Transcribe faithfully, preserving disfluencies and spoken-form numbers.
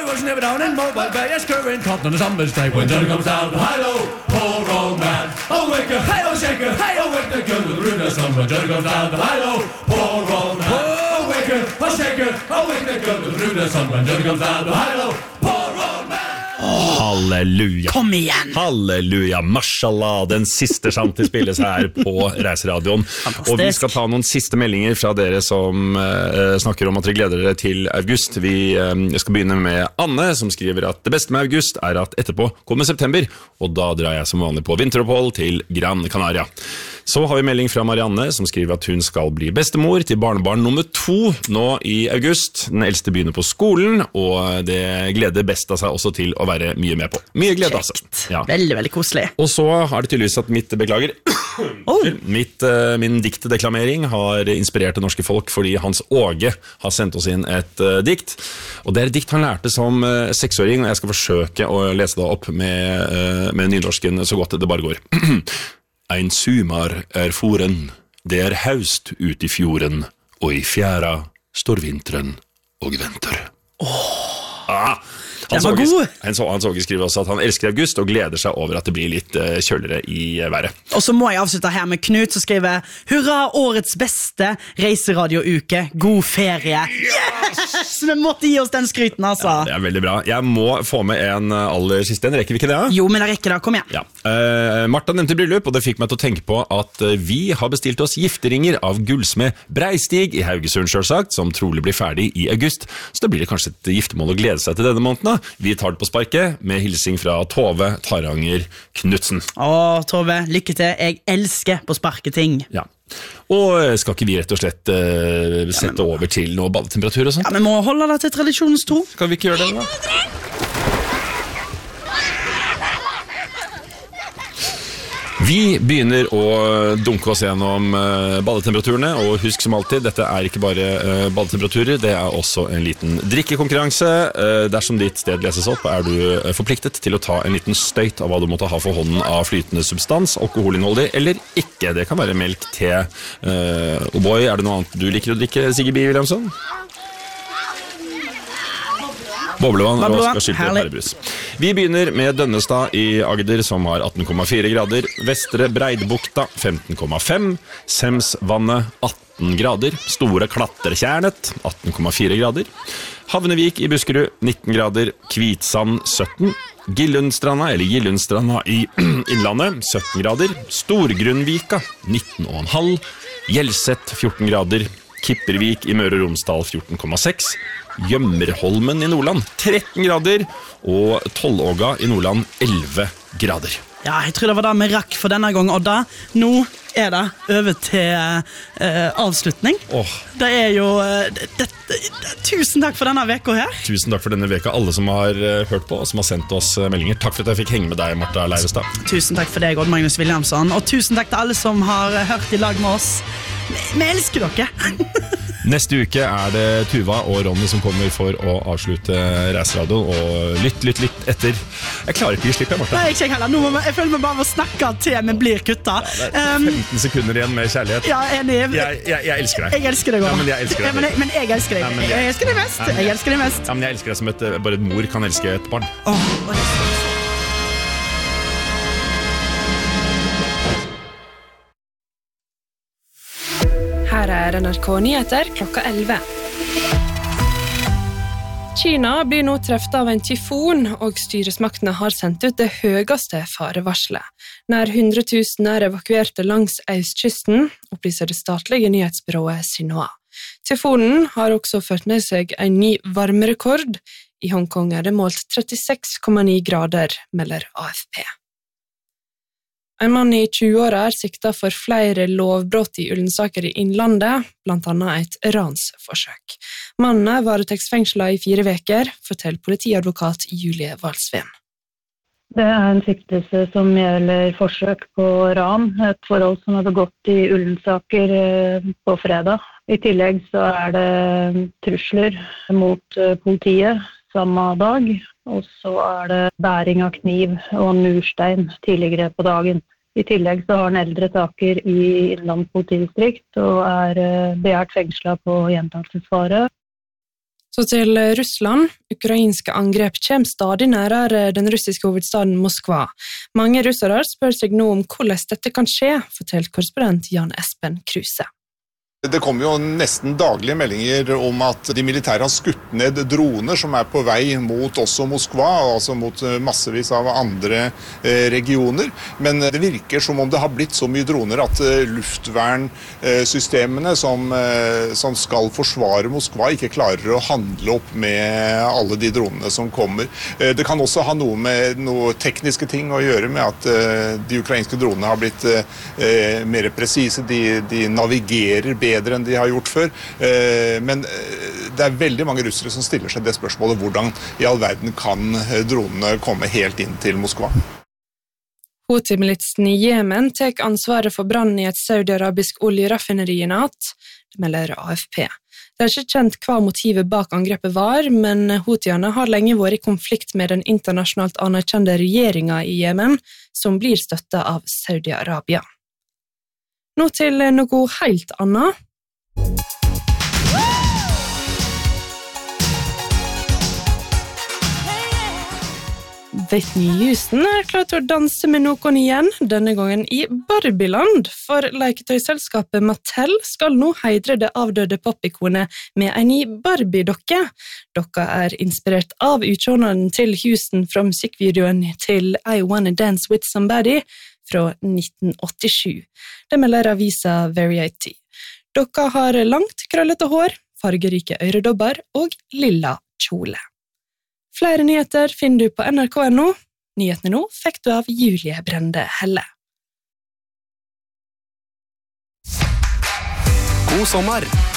was never down in Mobile Bay, a scurrying caught on a summer's day. When Johnny comes down, hi-lo, poor old man. Oh, wake her, hey-oh, shake her, hey-oh, wake the girl with the rudeness on. When Johnny comes down, hi-lo, poor old man. Oh, wake her, oh, shake her, oh, wake the girl with the rudeness on. When Johnny comes down, hi-lo, poor old man. Halleluja. Kom igjen. Halleluja, mashallah. Den siste shanty spilles her på Reiseradioen. Fantastisk. Og vi skal ta noen siste meldinger fra dere som uh, snakker om at dere gleder dere til august. Vi uh, skal begynne med Anne, som skriver at det beste med august er at etterpå kommer september, og da drar jeg som vanlig på vinteropphold til Gran Canaria. Så har vi melding fra Marianne, som skriver at hun skal bli bestemor til barnebarn nummer to nå i august. Den eldste begynner på skolen, og det gleder best av seg også til å være mye med på. Mye glede, altså. Ja. Veldig, veldig koselig. Og så har det tydeligvis at mitt, beklager, Oh. mitt, uh, min diktdeklamering har inspirert det norske folk, fordi Hans Åge har sendt oss inn et uh, dikt. Og det er et dikt han lærte som uh, seksåring, og jeg skal forsøke å lese det opp med, uh, med nynorsken så godt det bare går. Ein sumar er foren, det er haust ut i fjorden, og i fjæra står vinteren og venter. Åh, ah, den var god! Hans Åge skriver også at han elsker august og gleder seg over at det blir litt uh, kjøligere i uh, været. Og så må jeg avslutte her med Knut som skriver hurra, årets beste reiseradiouke, god ferie. Yes! Vi måtte gi oss den skryten, altså. Ja, det er veldig bra. Jeg må få med en aller siste, en rekker vi ikke det? Ja? Jo, men det rekker det, kom igjen. Ja. Uh, Martha nevnte bryllup, og det fikk meg til å tenke på at uh, vi har bestilt oss gifteringer av gullsmed Breistig i Haugesund selvsagt, som trolig blir ferdig i august. Så da blir det kanskje et giftermål å glede seg til denne måneden. Vi tar det på sparket med hilsing fra Tove Taranger Knudsen. Åh, Tove, lykke til. Jeg elsker på sparket ting. Ja. Og skal ikke vi rett og slett uh, sette over til noe badetemperatur og sånt? Ja, vi må holde det til tradisjonens tro. Skal vi ikke gjøre det da? Vi begynner å dunke oss gjennom uh, badetemperaturene, og husk som alltid, dette er ikke bare uh, badetemperaturer, det er også en liten drikkekonkurranse. Uh, dersom ditt sted leses opp, er du uh, forpliktet til å ta en liten støyt av hva du måtte ha for hånden av flytende substans, alkoholinnholdig eller ikke. Det kan være melk, te. Uh, oh boy, er det noe annet du liker å drikke, Sigge B. Williamson? Boblevann og Skarskilter pærebrus. Vi begynner med Dønnestad i Agder, som har atten komma fire grader. Vestre Breidbukta femten komma fem. Semsvannet atten grader. Store Klatretjernet atten komma fire grader. Havnevik i Buskerud nitten grader. Kvitsand sytten. Gillundstranda, eller Gillundstranda i Innlandet sytten grader. Storgrunnvika nitten komma fem. Gjelset fjorten grader. Kippervik i Møre og Romsdal fjorten komma seks. Gjømmerholmen i Nordland tretten grader, og Tollåga i Nordland elleve grader. Ja, jeg tror det var det vi rakk for denne gang, Odda. Nå er det over til uh, avslutning. Åh. Det er jo uh, det, det, det, tusen takk for denne veka her. Tusen takk for denne veka, alle som har uh, hørt på og som har sendt oss uh, meldinger. Takk for at jeg fikk henge med deg, Martha Leivestad. Tusen takk for deg, Odd Magnus Williamson. Og tusen takk til alle som har uh, hørt i lag med oss. Vi, vi elsker dere. Neste uke er det Tuva og Ronny som kommer for å avslutte Reiseradioen, og lytt, lytt, lytt etter. Jeg klarer ikke å gi slipp, jeg, Martha. Nei, ikke heller. Nå må vi, jeg føler meg bare å snakke til vi blir kutta. Ja, det er femten sekunder igjen med kjærlighet. Ja, enig. Jeg, jeg, jeg elsker deg. Jeg elsker deg også. Ja, men jeg elsker deg. Ja, men, jeg, men jeg elsker deg. Ja, jeg, jeg elsker deg mest. Ja, jeg, jeg elsker deg mest. Ja, men jeg elsker deg som et, bare et mor kan elske et barn. Åh, oh, Her er N R K Nyheter klokka elleve. Kina blir nå treffet av en tyfon, og styresmaktene har sendt ut det høyeste farevarslet. Nær hundre tusen er evakuerte langs østkysten, opplyser det statlige nyhetsbyrået Xinhua. Tyfonen har også ført med seg en ny varmerekord. I Hongkong er det målt trettiseks komma ni grader, melder A F P. En mann i tjueåra er siktet for flere lovbrott i Ullensaker i Innlandet, blant annet et ransforsøk. Mannen er varetektsfengslet i fire veker, forteller politiadvokat Julie Valsveen. Det er en siktelse som gjelder forsøk på ran, et forhold som er begått i Ullensaker på fredag. I tillegg så er det trusler mot politiet samme dag, og så er det bæring av kniv og murstein tidligere på dagen. I tillegg så har en eldre taker i Innlandet politidistrikt og er begjært fengslet på gjentakelsesfare. Så til Russland. Ukrainske angrep kommer stadig nærere den russiske hovedstaden Moskva. Mange russere spør seg nå om hvordan dette kan skje, fortalt korrespondent Jan Espen Kruse. Det kommer jo nesten daglige meldinger om at de militære har skutt ned droner som er på vei mot også Moskva, altså mot massevis av andre regioner. Men det virker som om det har blitt så mye droner at luftvernsystemene som, som skal forsvare Moskva ikke klarer å handle opp med alle de dronene som kommer. Det kan også ha noe med noe tekniske ting å gjøre med at de ukrainske dronene har blitt mer presise, de, de navigerer bedre bedre enn de har gjort før, men det er veldig mange russere som stiller seg det spørsmålet hvordan i all verden kan dronene komme helt inn til Moskva. Houthi-militsen i Jemen tek ansvaret for brannen i et saudi-arabisk oljeraffineri i natt, det melder A F P. Det er ikke kjent hva motivet bak angrepet var, men Houthiene har lenge vært i konflikt med den internasjonalt anerkjente regjeringen i Jemen, som blir støttet av Saudi-Arabia. Nå til noe helt annet. Whitney Houston er klar til å danse med noen igjen, denne gangen i Barbieland, for leketøyselskapet Mattel skal nå heidre det avdøde popikonet med en ny Barbie-dokke. Dokka er inspirert av utseendet til Houston fra musikkvideoen til I Wanna Dance With Somebody fra nitten åttisju. Det melder avisa Variety. Dokka har langt, krøllete hår, fargerike øredobber og lilla kjole. Flere nyheter finner du på N R K punktum no. Nyhetene nå fikk du av Julie Brende Helle. God sommer!